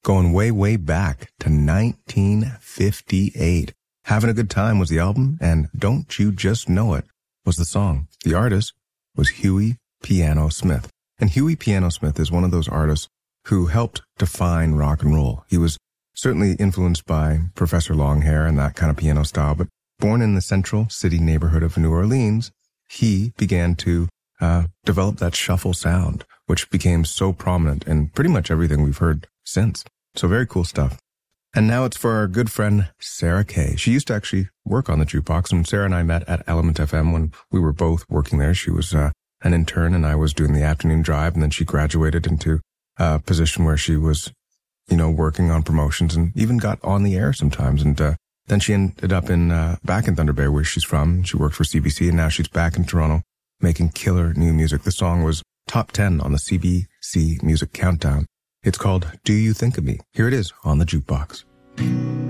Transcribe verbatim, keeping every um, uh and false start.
going way, way back to nineteen fifty-eight. Having a Good Time was the album, and Don't You Just Know It was the song. The artist was Huey Piano Smith. And Huey Piano Smith is one of those artists who helped define rock and roll. He was certainly influenced by Professor Longhair and that kind of piano style, but born in the Central City neighborhood of New Orleans, he began to uh, develop that shuffle sound, which became so prominent in pretty much everything we've heard since. So very cool stuff. And now it's for our good friend, Sarah Kay. She used to actually work on the jukebox, and Sarah and I met at Element F M when we were both working there. She was uh, an intern, and I was doing the afternoon drive, and then she graduated into a position where she was, you know, working on promotions and even got on the air sometimes. And uh, then she ended up in uh, back in Thunder Bay, where she's from. She worked for C B C, and now she's back in Toronto making killer new music. The song was top ten on the C B C Music Countdown. It's called Do You Think of Me? Here it is on the Jukebox.